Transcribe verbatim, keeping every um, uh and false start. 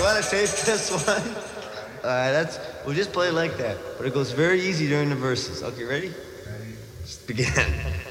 You want to tape this one? All right, that's, we'll just play it like that. But it goes very easy during the verses. Okay, ready? Ready. Just begin.